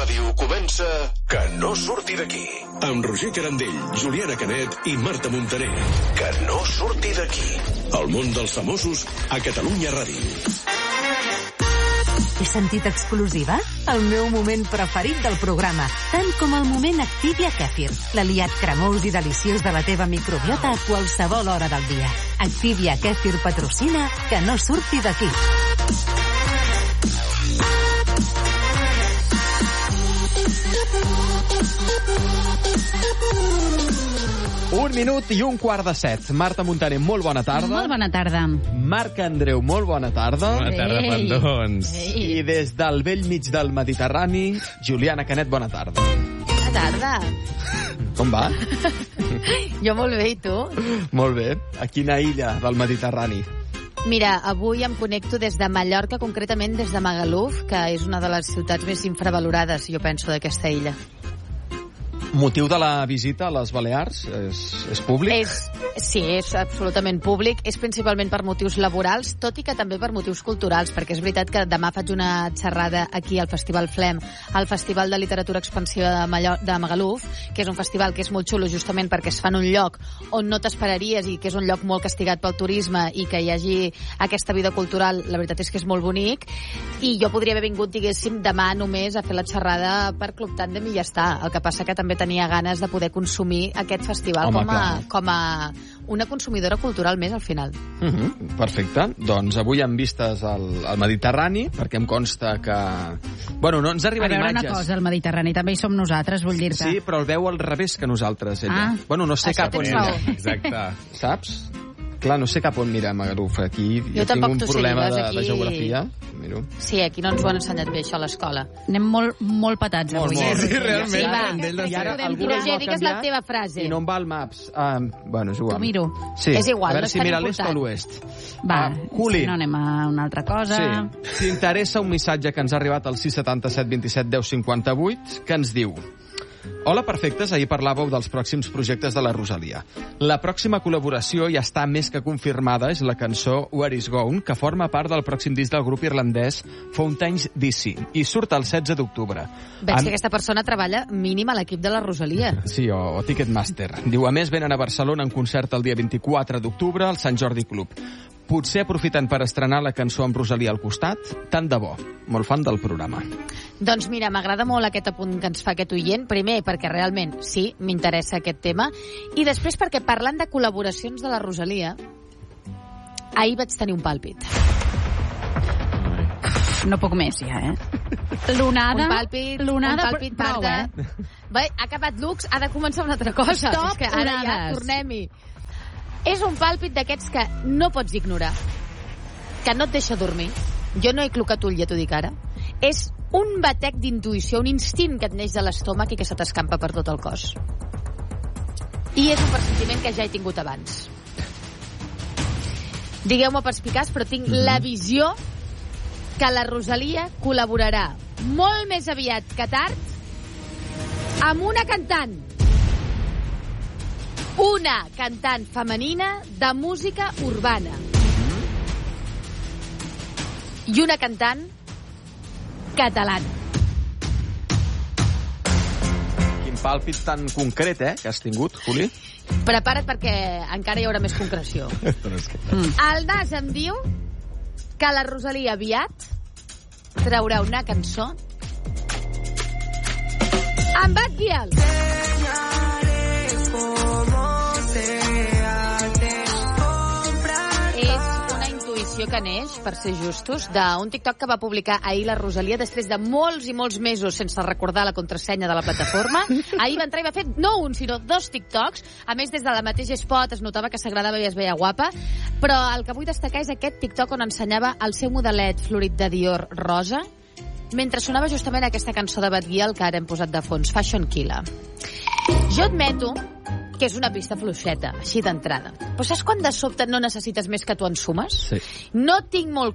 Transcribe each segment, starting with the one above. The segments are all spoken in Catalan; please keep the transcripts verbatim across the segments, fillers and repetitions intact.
ràdio comença Que no surti d'aquí. Amb Roger Carandell, Juliana Canet i Marta Montaner. Que no surti d'aquí. El món dels famosos a Catalunya Ràdio. He sentit explosiva? El meu moment preferit del programa, tant com el moment Activia Kefir, l'aliat cremós i deliciós de la teva microbiota a qualsevol hora del dia. Activia Kefir patrocina Que no surti d'aquí. Un minut i un quart de set. Marta Montaner, molt bona tarda. Molt bona tarda. Marc Andreu, molt bona tarda. Bona tarda, pendons. I des del vell mig del Mediterrani, Juliana Canet, bona tarda. Bona tarda. Com va? Jo molt bé, i tu? Molt bé. A quina illa del Mediterrani? Mira, avui em connecto des de Mallorca, concretament des de Magaluf, que és una de les ciutats més infravalorades, jo penso, d'aquesta illa. Motiu de la visita a les Balears? És, és públic? És, sí, és absolutament públic. És principalment per motius laborals, tot i que també per motius culturals, perquè és veritat que demà faig una xerrada aquí al Festival Flem, al Festival de Literatura Expansiva de, Mallor de Magaluf, que és un festival que és molt xulo justament perquè es fa en un lloc on no t'esperaries i que és un lloc molt castigat pel turisme i que hi hagi aquesta vida cultural, la veritat és que és molt bonic. I jo podria haver vingut, diguéssim, demà només a fer la xerrada per Club Tàndem i ja està. El que passa que també tenia ganes de poder consumir aquest festival. Home, com, a, com a una consumidora cultural més al final. Uh -huh, perfecte. Doncs avui amb vistes al, al Mediterrani, perquè em consta que... Bueno, no ens arriben imatges. A veure una cosa, el Mediterrani també hi som nosaltres, vull dir-te. Sí, però el veu al revés que nosaltres, ella. Ah. Bueno, no sé Això cap on tens raó. mira. Exacte. Saps? Clar, no sé cap on mirar Magaluf. Aquí jo, Jo tinc un t'ho sé, problema de, aquí... de geografia. Miro. Sí, aquí no ens ho han ensenyat bé, això, a l'escola. Anem molt, molt patats Molt, avui. molt. eh? Sí, realment. Sí, va. Andel de I ara ser. algú Roger, l'ha digues la canviat teva frase. I no em va al Maps. Um, bueno, és igual. T'ho miro. Sí. És igual, A veure no és si tan mira l'est o important. l'oest. Va, Ah, Juli. si no anem a una altra cosa. Sí. Si interessa un missatge que ens ha arribat al sis setanta set vint set deu cinquanta vuit, que ens diu: Hola, perfectes. Ahir parlàveu dels pròxims projectes de la Rosalia. La pròxima col·laboració ja està més que confirmada, és la cançó Where Is Gone, que forma part del pròxim disc del grup irlandès Fountains D C, i surt el setze d'octubre. Veig que aquesta persona treballa mínim a l'equip de la Rosalia. Sí, o, o Ticketmaster. Diu, a més, venen a Barcelona en concert el dia vint-i-quatre d'octubre al Sant Jordi Club. Potser aprofiten per estrenar la cançó amb Rosalia al costat. Tant de bo. Molt fan del programa. Doncs mira, m'agrada molt aquest apunt que ens fa aquest oient. Primer, perquè realment, sí, m'interessa aquest tema. I després perquè, parlant de col·laboracions de la Rosalia, ahir vaig tenir un pàlpit. No puc més, ja, eh? L'onada... Un pàlpit, l'onada, un pàlpit, prou, Marta. eh? Bé, ha acabat Lux, ha de començar una altra cosa. Stop, És que ara ja onades. tornem-hi. És un pàlpit d'aquests que no pots ignorar, que no et deixa dormir. Jo no he clocat ull, ja t'ho dic ara. És un batec d'intuïció, un instint que et neix de l'estómac i que se t'escampa per tot el cos. I és un pressentiment que ja he tingut abans. Digueu-me perspicaç, però tinc mm-hmm. la visió que la Rosalia col·laborarà molt més aviat que tard amb una cantant. Una cantant femenina de música urbana. I una cantant catalana. Quin pàlpit tan concret, eh, que has tingut, Juli? Prepara't perquè encara hi haurà més concreció. Mm. El Nas em diu que la Rosalia aviat traurà una cançó amb Bad Gyal. És una intuïció que neix, per ser justos, d'un TikTok que va publicar ahir la Rosalia després de molts i molts mesos sense recordar la contrasenya de la plataforma. Ahir va entrar i va fer no un, sinó dos TikToks. A més, des de la mateixa spot es notava que s'agradava i es veia guapa. Però el que vull destacar és aquest TikTok on ensenyava el seu modelet florit de Dior rosa, mentre sonava justament aquesta cançó de Bad Gyal que ara hem posat de fons, Fashion Killa. Jo admeto que és una pista fluixeta, així d'entrada. Però saps quan de sobte no necessites més que tu ensumes? Sí. No tinc molt clar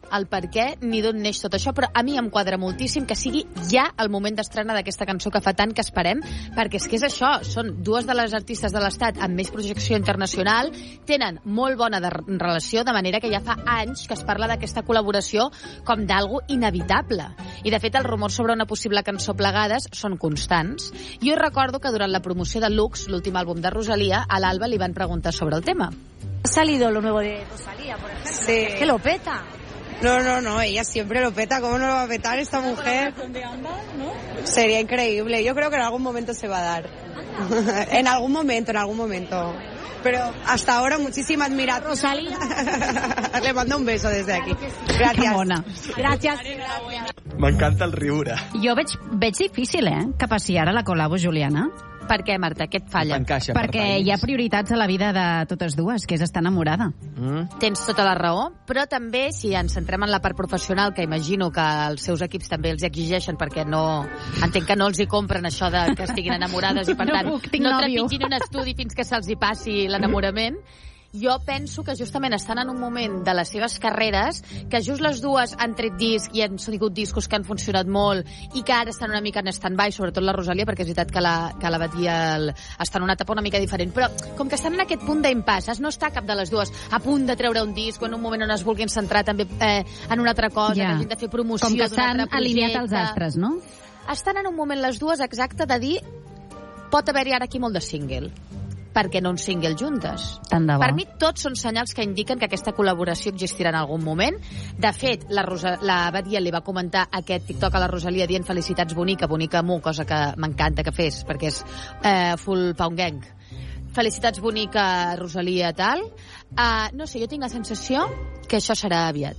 el per què ni d'on neix tot això, però a mi em quadra moltíssim que sigui ja el moment d'estrena d'aquesta cançó que fa tant que esperem, perquè és que és això, són dues de les artistes de l'Estat amb més projecció internacional, tenen molt bona de relació, de manera que ja fa anys que es parla d'aquesta col·laboració com d'algo inevitable. I, de fet, els rumors sobre una possible cançó plegades són constants. Jo recordo que durant la promoció de Lux, l'últim àlbum de Rosalía, a l'Alba li van preguntar sobre el tema. Ha salido lo nuevo de Rosalía, por ejemplo. Sí. Es que lo peta. No, no, no, ella siempre lo peta. ¿Cómo no lo va a petar esta mujer? De ambas, ¿no? Sería increíble. Yo creo que en algún momento se va a dar. En algún momento, en algún momento. Pero hasta ahora muchísima admiración. Rosalía. Le mando un beso desde aquí. Gracias. Bona. Gràcies. M'encanta el riure. Jo veig, veig difícil, eh, que passi ara la col·labo, Juliana. Per què, Marta? Què et falla? Encaixa per Perquè país. hi ha prioritats a la vida de totes dues, que és estar enamorada. Mm. Tens tota la raó, però també, si ens centrem en la part professional, que imagino que els seus equips també els exigeixen, perquè no... Entenc que no els hi compren això de que estiguin enamorades i, per No tant, puc, tinc no nòvio. trepitgin un estudi fins que se'ls hi passi l'enamorament. Jo penso que justament estan en un moment de les seves carreres que just les dues han tret disc i han sigut discos que han funcionat molt i que ara estan una mica en stand-by, sobretot la Rosalia, perquè és veritat que la, que la Badia el, està en una etapa una mica diferent. Però com que estan en aquest punt d'impàs, no està cap de les dues a punt de treure un disc o en un moment on es vulguin centrar també eh, en una altra cosa, Ja. que hagin de fer promoció Com que d'un s'han altre alineat projecte. els astres, no? Estan en un moment les dues exacte de dir pot haver-hi ara aquí molt de single. Per què no un single juntes? Tant de bo. Per mi tots són senyals que indiquen que aquesta col·laboració existirà en algun moment. De fet, la, Rosa, la Badia li va comentar aquest TikTok a la Rosalia dient felicitats bonica, bonica mu, cosa que m'encanta que fes, perquè és eh, full pound gang. Felicitats bonica, Rosalia, tal. Uh, no sé, jo tinc la sensació que això serà aviat.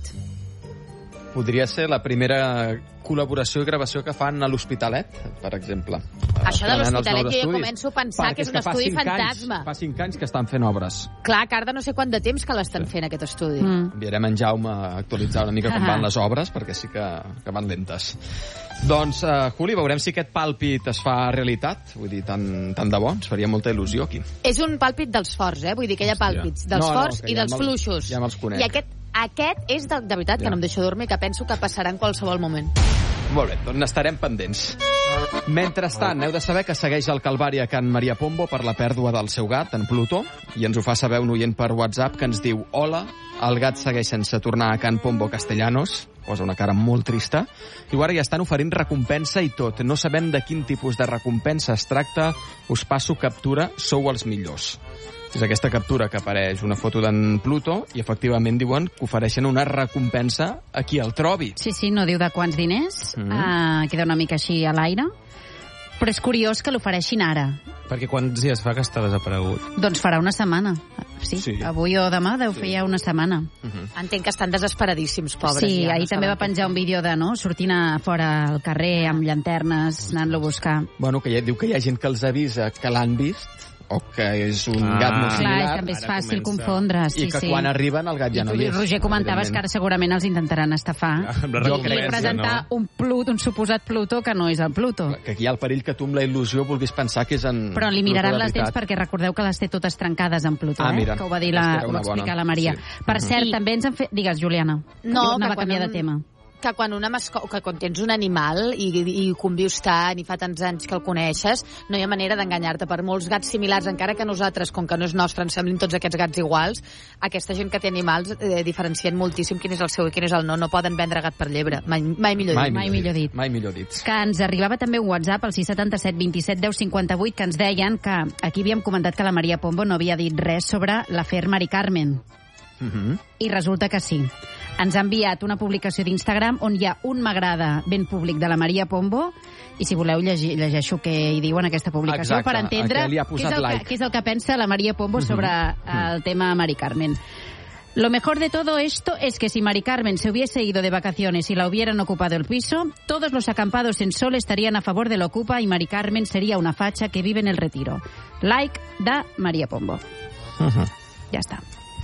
Podria ser la primera col·laboració i gravació que fan a l'Hospitalet, per exemple. Això de Estrenant els l'Hospitalet nous jo ja estudis. començo a pensar Perquè que és un fa estudi cinc fantasma. Anys, fa cinc anys que estan fent obres. Clar, Carda, no sé quant de temps que l'estan fent, aquest estudi. Mm. Enviarem en Jaume a actualitzar una mica com van les obres, perquè sí que, que van lentes. Doncs, uh, Juli, veurem si aquest pàlpit es fa realitat. Vull dir, tant, tant de bo, ens faria molta il·lusió aquí. És un pàlpit dels forts, eh? Vull dir que hi ha Hòstia. pàlpits dels No, no, forts que i ja dels me'ls- fluixos. ja me'ls conec. I aquest, aquest és de, de veritat que Ja. no em deixo dormir, que penso que passarà en qualsevol moment. Molt bé, doncs n'estarem pendents. Mentrestant, heu de saber que segueix el calvari a Can Maria Pombo per la pèrdua del seu gat, en Plutó, i ens ho fa saber un oient per WhatsApp que ens diu: hola, el gat segueix sense tornar a Can Pombo Castellanos, posa una cara molt trista, i ara ja estan oferint recompensa i tot. No sabem de quin tipus de recompensa es tracta, us passo captura, sou els millors. És aquesta captura que apareix una foto d'en Pluto i efectivament diuen que ofereixen una recompensa a qui el trobi. Sí, sí, no diu de quants diners, Mm. uh, queda una mica així a l'aire, però és curiós que l'ofereixin ara. Perquè quants dies fa que està desaparegut? Doncs farà una setmana. Sí, Sí. sí. Avui o demà deu fer ja una setmana. Entenc que estan desesperadíssims, pobres. Sí, ja, ahir no també va saben penjar un vídeo de, no?, sortint a fora al carrer amb llanternes, anant-lo a buscar. Bueno, que ja diu que hi ha gent que els avisa que l'han vist o que és un Ah. gat molt Clar, similar és també és ara fàcil comença. confondre. Sí, i que sí. quan arriben el gat ja I no tu, hi és. Roger, comentaves que ara segurament els intentaran estafar Amb la Jo i crec que presentar no? un Plut, un suposat Plutó que no és el Pluto. Que aquí hi ha el perill que tu amb la il·lusió vulguis pensar que és en... Però li miraran Plutó de les dents veritat. perquè recordeu que les té totes trencades en Plutó, Ah, eh? mira, que ho va dir és la, que era ho una va explicar bona. la Maria. Sí. Per Mhm. cert, I- també ens han fet... Digues, Juliana. No, Anava que a canviar quan de un- tema. que quan, una masco que quan tens un animal i, i convius tant i fa tants anys que el coneixes, no hi ha manera d'enganyar-te. Per molts gats similars, encara que nosaltres, com que no és nostre, ens semblin tots aquests gats iguals, aquesta gent que té animals eh, diferencien moltíssim quin és el seu i quin és el no. No poden vendre gat per llebre. Mai, mai millor Mai, dit. Mai millor dit. Mai millor dit. Que ens arribava també un WhatsApp al sis setanta set vint set deu cinquanta vuit que ens deien que aquí havíem comentat que la Maria Pombo no havia dit res sobre l'afer Mari Carmen. Mhm. I resulta que sí. Ens ha enviat una publicació d'Instagram on hi ha un m'agrada ben públic de la Maria Pombo i si voleu llegir, llegeixo què hi diu en aquesta publicació Exacte, per entendre a què li ha què és, posat el like. que, què és el que pensa la Maria Pombo sobre Mhm. el tema Mari Carmen. Lo mejor de todo esto es que si Mari Carmen se hubiese ido de vacaciones y la hubieran ocupado el piso, todos los acampados en Sol estarían a favor de la Ocupa y Mari Carmen sería una facha que vive en el retiro. Like de Maria Pombo. Mhm. Ja està.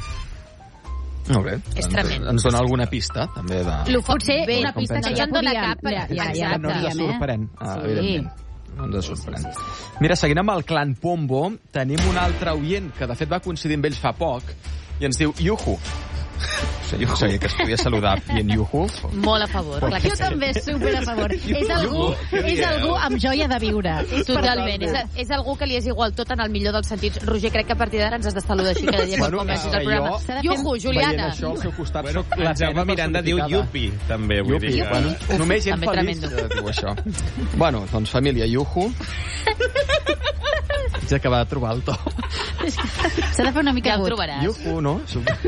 Molt bé. És Ens- tremend. Ens dona alguna pista, també, de... Lo fot Potser bé, una pista que no ja ens en dona podíem... cap, per- ja, ja, ja, Exacte. no ens podíem, eh? sorprèn, ah, Sí. evidentment. No ens sorprèn. Mira, seguint amb el clan Pombo, tenim un altre oient que, de fet, va coincidir amb ells fa poc i ens diu, iuhu, Sí, jo sabia que es podia saludar i en Yuhu. Molt a favor. Clar que Jo sí. també, super a favor. És algú, és algú amb joia de viure. Totalment. És, és algú que li és igual tot en el millor dels sentits. Roger, crec que a partir d'ara ens has de saludar així cada dia Bueno, quan comencis que el programa. S'ha de fer- Yuhu, Veient Juliana. això al seu costat, Bueno, soc la Jaume pena Miranda diu personificada. Yupi, també, vull Yupi. dir que... Bueno, només gent També feliç tremendo. eh, diu això. Bueno, doncs família Yuhu. Haig d'acabar de trobar el to. S'ha de fer una mica Ja el agut. trobaràs. Yuhu, no?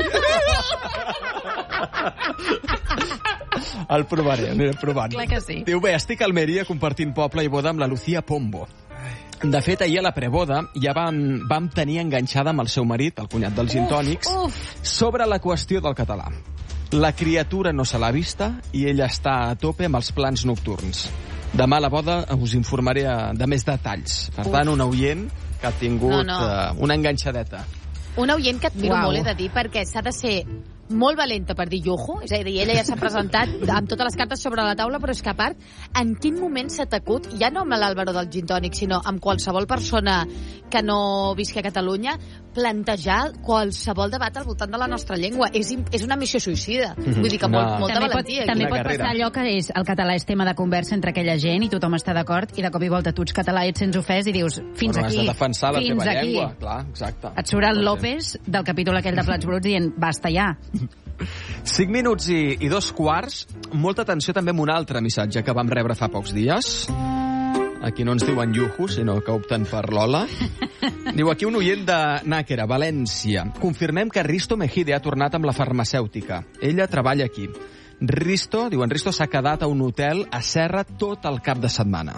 El provaré, aniré provant. Clar que sí. Diu, bé, estic a Almeria compartint poble i boda amb la Lucía Pombo. De fet, ahir a la preboda ja vam, vam tenir enganxada amb el seu marit, el cunyat dels gintònics, sobre la qüestió del català. La criatura no se l'ha vista i ella està a tope amb els plans nocturns. Demà a la boda us informaré de més detalls. Per tant, un oient que ha tingut No, no. Uh, una enganxadeta. Una oient que admiro Uau. molt, he de dir, perquè s'ha de ser molt valenta per dir Yuhu, és a dir, ella ja s'ha presentat amb totes les cartes sobre la taula, però és que a part, en quin moment s'ha tacut, ja no amb l'Àlvaro del Gintònic, sinó amb qualsevol persona que no visqui a Catalunya, plantejar qualsevol debat al voltant de la nostra llengua. És, im- és una missió suïcida. Vull dir que Una- molt, molta També pot, valentia. també Una pot carrera. passar allò que és el català és tema de conversa entre aquella gent i tothom està d'acord i de cop i volta tu ets català i et sents ofès i dius fins Bueno, aquí, has de defensar la fins teva aquí. llengua. Clar, exacte. Et surt el Pot ser. López del capítol aquell de Plats Bruts dient basta ja. cinc minuts i, i dos quarts. Molta atenció també amb un altre missatge que vam rebre fa pocs dies. Aquí no ens diuen Yuhu, sinó que opten per Lola. Diu aquí un oient de Nàquera, València. Confirmem que Risto Mejide ha tornat amb la farmacèutica. Ella treballa aquí. Risto, diuen Risto, s'ha quedat a un hotel a Serra tot el cap de setmana.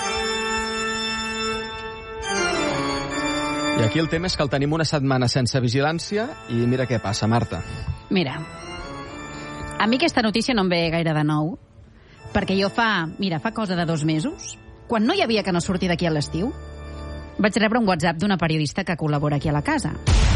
I aquí el tema és que el tenim una setmana sense vigilància i mira què passa, Marta. Mira, a mi aquesta notícia no em ve gaire de nou, perquè jo fa, mira, fa cosa de dos mesos, quan no hi havia que no sortir d'aquí a l'estiu, vaig rebre un WhatsApp d'una periodista que col·labora aquí a la casa.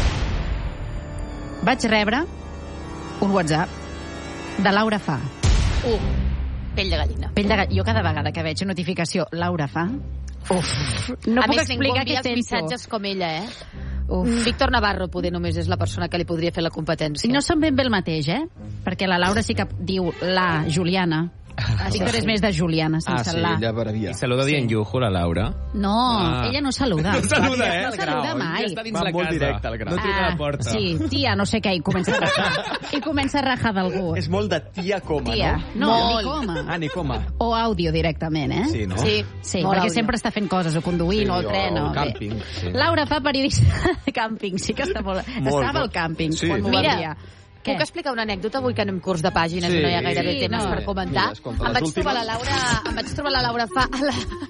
Vaig rebre un WhatsApp de Laura Fa. Uh, pell de gallina. Pell de gall... Jo cada vegada que veig notificació Laura Fa, uf, no a puc més, ningú explicar envia què els sento. missatges com ella, eh? Uf. Víctor Navarro poder només és la persona que li podria fer la competència. No són ben bé el mateix, eh? Perquè la Laura sí que diu la Juliana. Ah, sí, Víctor és més de Juliana, Ah, sense sí, la. ella brevia. I saluda dient Yuhu, la Laura. No, Ah. ella no saluda. No saluda, eh? No saluda mai. Ja està dins Va la molt casa. directe al gra. No truca a la porta. Sí, tia, no sé què, i comença a rajar. I comença a rajar d'algú. És molt de tia coma, Tia, no? no, Molt. ni coma. Ah, ni coma. O àudio directament, eh? Sí, no? Sí, Sí, molt perquè àudio. sempre està fent coses, o conduint, Sí, o al tren, o o... al càmping, Bé. sí. Laura Fa, periodista de càmping, sí que està molt... Molt Estava bo. al càmping, Sí. quan m'ho va Mira, enviar. Què? Puc explicar una anècdota avui que anem curs de pàgines Sí. i no hi ha gairebé Sí, temes no. per comentar? Mira, escolta, em, les vaig trobar la últimes- Laura, em vaig trobar la Laura fa a la,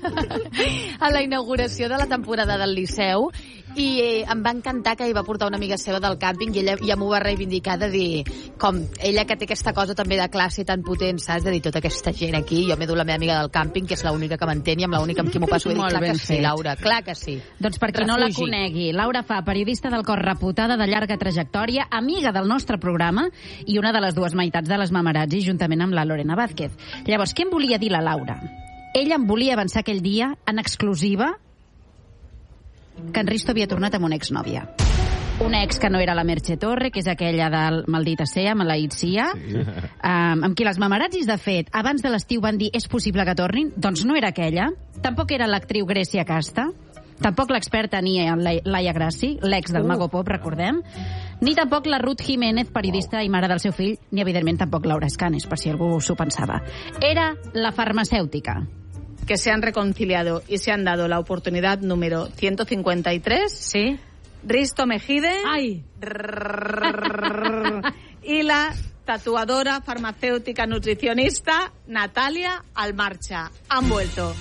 a la inauguració de la temporada del Liceu i eh, em va encantar que hi va portar una amiga seva del càmping i ella ja m'ho va reivindicar de dir com ella que té aquesta cosa també de classe tan potent, saps? De dir tota aquesta gent aquí, jo m'he dut la meva amiga del càmping que és l'única que m'entén i amb l'única amb qui m'ho passo. He dit, Molt clar que ben sí, fet. Laura, clar que sí. Doncs per qui no la Refugi. conegui, Laura Fa, periodista del Cor, reputada de llarga trajectòria, amiga del nostre programa i una de les dues meitats de les Mamarazzi, juntament amb la Lorena Vázquez. Llavors, què em volia dir la Laura? Ella em volia avançar aquell dia, en exclusiva, que en Risto havia tornat amb una exnòvia. Una ex que no era la Merche Torre, que és aquella del Maldita Sea, Maleït Sia, sí. um, amb qui les Mamarazzis, de fet, abans de l'estiu van dir és possible que tornin, doncs no era aquella. Tampoc era l'actriu Grècia Casta, tampoc l'experta ni Laia Grassi, l'ex del Mago Pop, recordem, ni tampoc la Ruth Jiménez, periodista i mare del seu fill, ni evidentment tampoc Laura Escanes, per si algú s'ho pensava. Era la farmacèutica. Que se han reconciliado y se han dado la oportunidad número ciento cincuenta y tres. Sí? Risto Mejide. Ai! Y la tatuadora, farmacéutica, nutricionista Natalia Almarcha. Han vuelto.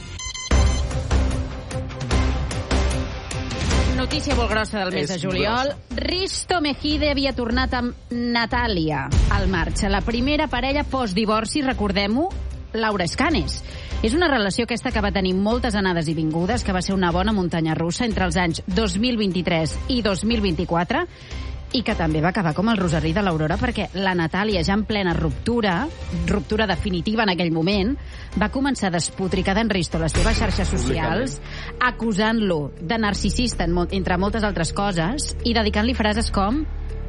Notícia molt grossa del mes És de juliol. Risto Mejide havia tornat amb Natalia al marxa. La primera parella post-divorci, recordem-ho, Laura Escanes. És una relació aquesta que va tenir moltes anades i vingudes, que va ser una bona muntanya russa entre els anys dos mil vint-i-tres i dos mil vint-i-quatre, i que també va acabar com el rosari de l'Aurora, perquè la Natàlia, ja en plena ruptura, ruptura definitiva en aquell moment, va començar a despotricar d'en Risto les seves xarxes socials, acusant-lo de narcisista, entre moltes altres coses, i dedicant-li frases com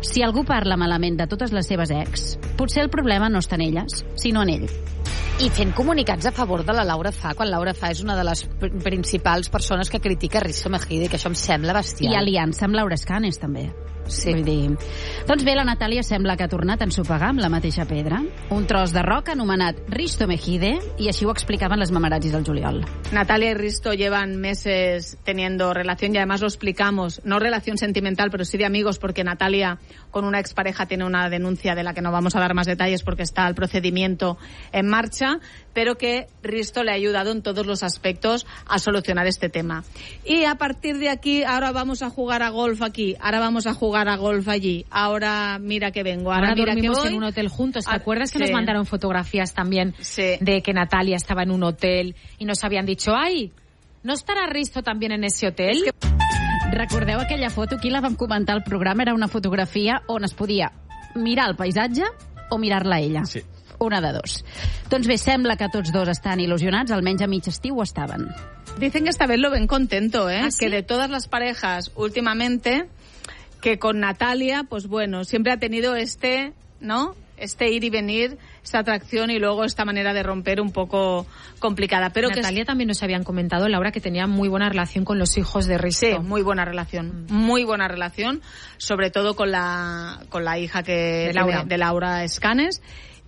Si algú parla malament de totes les seves ex, potser el problema no està en elles, sinó en ell. I fent comunicats a favor de la Laura Fa, quan Laura Fa és una de les pr principals persones que critica Risto Mejide, que això em sembla bestial. I aliança amb Laura Escanes, també. Sí. Vull dir... Doncs bé, la Natàlia sembla que ha tornat a ensopegar amb la mateixa pedra. Un tros de roca anomenat Risto Mejide, i així ho explicaven les mamarazzis del juliol. Natalia y Risto llevan meses teniendo relación y además lo explicamos, no relación sentimental, pero sí de amigos, porque Natalia con una expareja tiene una denuncia de la que no vamos a dar más detalles porque está el procedimiento en marcha, pero que Risto le ha ayudado en todos los aspectos a solucionar este tema. Y a partir de aquí, ahora vamos a jugar a golf aquí, ahora vamos a jugar a golf allí, ahora mira que vengo, ahora, ahora mira dormimos que voy. En un hotel juntos. ¿Te Ah, acuerdas que sí. nos mandaron fotografías también Sí. de que Natalia estaba en un hotel y nos habían dicho, ay, ¿no estarà Risto también en ese hotel? Es que... Recordeu aquella foto? Aquí la vam comentar al programa. Era una fotografia on es podia mirar el paisatge o mirar-la a ella. Sí. Una de dos. Doncs bé, sembla que tots dos estan il·lusionats, almenys a mig estiu ho estaven. Dicen que esta vez lo ven contento, ¿eh? ¿Ah, sí? Que de todas las parejas últimamente, que con Natalia, pues bueno, siempre ha tenido este, ¿no? Este ir y venir, esta atracción y luego esta manera de romper un poco complicada. Pero Natalia que también nos habían comentado, Laura, que tenía muy buena relación con los hijos de Risto. sí, muy buena relación, muy buena relación, sobre todo con la con la hija que De Laura. tiene- de Laura Escanes.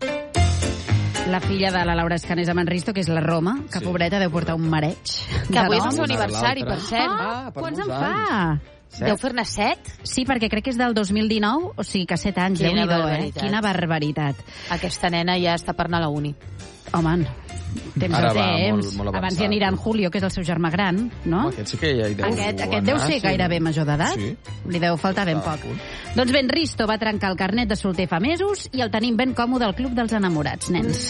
La filla de la Laura Escanes amb en Risto, que és la Roma, que Sí. pobreta deu portar un mareig. Que avui és el de seu dol. aniversari, l'altra. per cert. Ah, per quants en molts fa? Set? Deu fer-ne set? Sí, perquè crec que és del dos mil dinou, o sigui que set anys, Quina Déu-n'hi-do, eh? barbaritat. Quina barbaritat. Aquesta nena ja està per anar a la uni. Home, temps Ara de va temps. molt- molt Abans avançat. ja anirà en Julio, que és el seu germà gran, no? Home, aquest sí que ja hi deu Aquest, aquest anar, deu ser sí. gairebé major d'edat. Sí. Li deu faltar ben Està a poc. punt. Doncs ben, Risto va trencar el carnet de solter fa mesos i el tenim ben còmode al Club dels Enamorats, nens.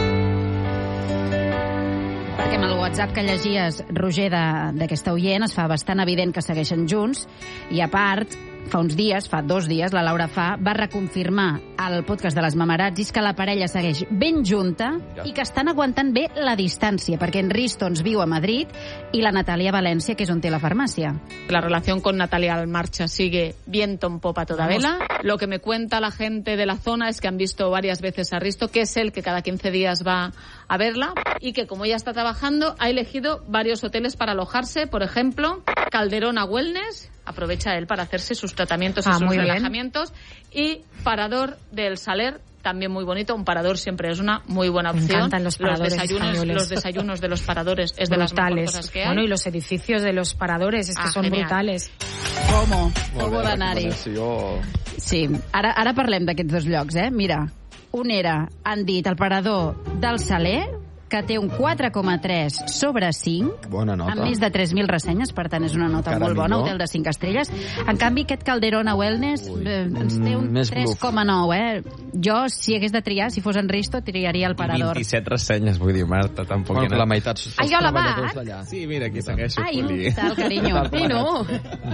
Perquè amb el WhatsApp que llegies, Roger, de- d'aquesta oient, es fa bastant evident que segueixen junts, i a part, fa uns dies, fa dos dies, la Laura Fa va reconfirmar al podcast de les Mamarazzis que la parella segueix ben junta i que estan aguantant bé la distància, perquè en Risto ens viu a Madrid i la Natàlia a València, que és on té la farmàcia. La relación con Natalia al marcha sigue viento en popa toda Vamos. vela. Lo que me cuenta la gente de la zona es que han visto varias veces a Risto, que es él que cada quince días va a verla, y que como ella está trabajando, ha elegido varios hoteles para alojarse. Por ejemplo, Calderona Wellness, aprovecha él para hacerse sus tratamientos y Ah, sus muy bien. relajamientos. Y Parador del Saler, también muy bonito. Un parador siempre es una muy buena Me opción. encantan los paradores desayunos, españoles. los desayunos de los paradores es de las mejores Brutales. cosas que hay. Bueno, y los edificios de los paradores, es que Ah, son genial. brutales. Com? Molt Com bé, d'anar-hi. recomanació. Sí, ara, ara parlem d'aquests dos llocs, eh? Mira, un era, han dit, el parador del Saler, que té un quatre coma tres sobre cinc, Bona nota. amb més de tres mil ressenyes, per tant és una nota Encara molt bona, millor. hotel de cinc estrelles. En canvi, aquest Calderona Wellness Ui, eh, ens té un mm, més tres coma nou, eh? Jo, si hagués de triar, si fos en Risto, triaria el parador. vint-i-set ressenyes, vull dir, Marta, tampoc... Bueno, hi ha que la anat. meitat són Ai, els hola, treballadors Marc. d'allà. Sí, mira, aquí segueixo, Ai, Juli. tal, carinyo. Tal, Ai, no.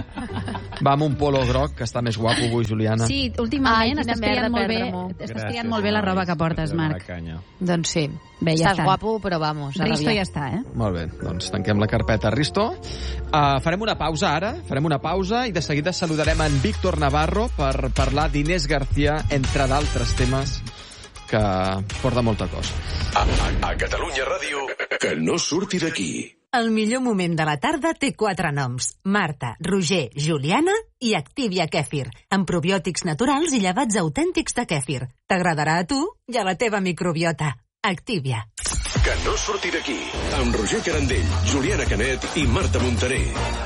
Va amb un polo groc, que està més guapo avui, Juliana. Sí, Ai, últimament quina estàs merda triant molt bé, perdre-m'ho. estàs triant molt bé la roba que portes, Marc. Doncs sí. Bé, ja Estàs està. guapo, però vamos, a Risto rabiar. ja està, eh? Molt bé, doncs tanquem la carpeta Risto. Uh, farem una pausa ara, farem una pausa i de seguida saludarem en Víctor Navarro per parlar d'Inés García, entre d'altres temes que porta molta cosa. A, a, a Catalunya Ràdio, que no surti d'aquí. El millor moment de la tarda té quatre noms. Marta, Roger, Juliana i Activia Kèfir, amb probiòtics naturals i llevats autèntics de kèfir. T'agradarà a tu i a la teva microbiota. Activia. Que no surti d'aquí. Amb Roger Carandell, Juliana Canet i Marta Montaner.